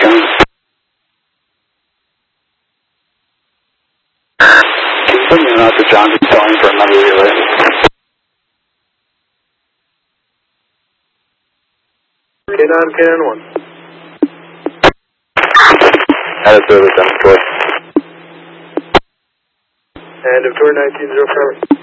John. Put me out to John. He's calling for another relay. K9, K91. Out of service, I'm Troy. And Victoria 1905.